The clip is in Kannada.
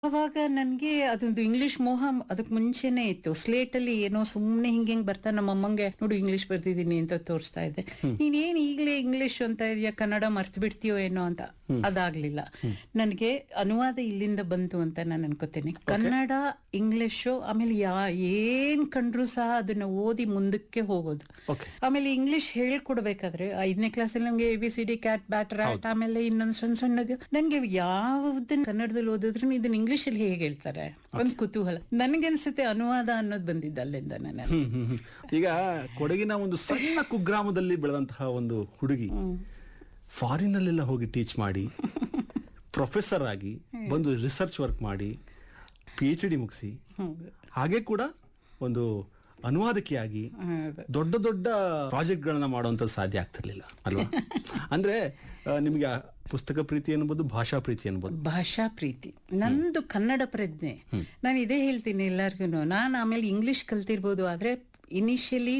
ಅವಾಗ ನನ್ಗೆ ಅದೊಂದು ಇಂಗ್ಲಿಷ್ ಮೋಹ ಅದಕ್ ಮುಂಚೆನೆ ಇತ್ತು. ಸ್ಲೇಟ್ ಅಲ್ಲಿ ಏನೋ ಸುಮ್ನೆ ಹಿಂಗ್ ಬರ್ತಾ ನಮ್ಮ ಅಮ್ಮಂಗೆ ನೋಡು ಇಂಗ್ಲಿಷ್ ಬರ್ದಿದೀನಿ ಅಂತ ತೋರಿಸ್ತಾ ಇದ್ದೆ. ನೀನೇನ್ ಈಗ್ಲೇ ಇಂಗ್ಲಿಷ್ ಅಂತ ಇದೆಯಾ, ಕನ್ನಡ ಮರ್ತು ಬಿಡ್ತೀಯೋ ಏನೋ ಅಂತ. ಅದಾಗ್ಲಿಲ್ಲ. ನನ್ಗೆ ಅನುವಾದ ಇಲ್ಲಿಂದ ಬಂತು ಅಂತ ನಾನು ಅನ್ಕೋತೇನೆ. ಕನ್ನಡ, ಇಂಗ್ಲಿಷು, ಆಮೇಲೆ ಏನ್ ಕಂಡ್ರು ಸಹ ಅದನ್ನ ಓದಿ ಮುಂದಕ್ಕೆ ಹೋಗೋದು. ಆಮೇಲೆ ಇಂಗ್ಲಿಷ್ ಹೇಳ್ಕೊಡ್ಬೇಕಾದ್ರೆ 5ನೇ ಕ್ಲಾಸಲ್ಲಿ ನಮ್ಗೆ ABCD ಕ್ಯಾಟ್ ಬ್ಯಾಟ್ ರ್ಯಾಟ್, ಆಮೇಲೆ ಇನ್ನೊಂದ್ ಸಣ್ಣದು ನನ್ಗೆ ಯಾವ್ದನ್ನ ಕನ್ನಡದಲ್ಲಿ ಓದಿದ್ರು ಇದನ್ನ ಇಂಗ್ಲಿಷ್ ಅಲ್ಲಿ ಹೇಗೆ ಹೇಳ್ತಾರೆ ಒಂದ್ ಕುತೂಹಲ. ನನ್ಗನ್ಸುತ್ತೆ ಅನುವಾದ ಅನ್ನೋದು ಬಂದಿದ್ದ ಅಲ್ಲಿಂದ. ನಾನು ಈಗ ಕೊಡಗಿನ ಒಂದು ಸಣ್ಣ ಕುಗ್ರಾಮದಲ್ಲಿ ಬೆಳೆದಂತಹ ಒಂದು ಹುಡುಗಿ ಫಾರಿನ್ ಅಲ್ಲೆಲ್ಲ ಹೋಗಿ ಟೀಚ್ ಮಾಡಿ ಪ್ರೊಫೆಸರ್ ಆಗಿ ಬಂದು ರಿಸರ್ಚ್ ವರ್ಕ್ ಮಾಡಿ PhD ಮುಗಿಸಿ ಹಾಗೆ ಕೂಡ ಒಂದು ಅನುವಾದಕಿಯಾಗಿ ದೊಡ್ಡ ದೊಡ್ಡ ಪ್ರಾಜೆಕ್ಟ್ ಗಳನ್ನ ಮಾಡುವಂತ ಸಾಧ್ಯ ಆಗ್ತಿರ್ಲಿಲ್ಲ ಅಲ್ವಾ? ಅಂದ್ರೆ ನಿಮ್ಗೆ ಪುಸ್ತಕ ಪ್ರೀತಿ ಅನ್ಬೋದು, ಭಾಷಾ ಪ್ರೀತಿ ಅನ್ಬೋದು. ಭಾಷಾ ಪ್ರೀತಿ ನಂದು ಕನ್ನಡ ಪ್ರಜ್ಞೆ. ನಾನು ಇದೇ ಹೇಳ್ತೀನಿ ಎಲ್ಲಾರ್ಗು. ನಾನು ಆಮೇಲೆ ಇಂಗ್ಲಿಷ್ ಕಲ್ತಿರ್ಬೋದು, ಆದ್ರೆ ಇನಿಷಿಯಲಿ